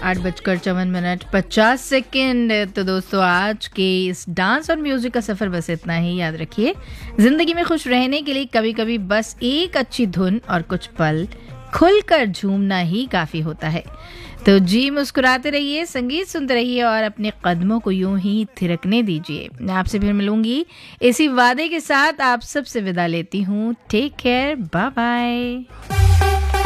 8:54 50 second. तो दोस्तों आज के इस डांस और म्यूजिक का सफर बस इतना ही। याद रखिए, जिंदगी में खुश रहने के लिए कभी कभी बस एक अच्छी धुन और कुछ पल खुलकर झूमना ही काफी होता है। तो जी मुस्कुराते रहिए, संगीत सुनते रहिए और अपने कदमों को यूं ही थिरकने दीजिए। मैं आपसे फिर मिलूंगी इसी वादे के साथ। आप सबसे विदा लेती हूँ। Take care, bye bye.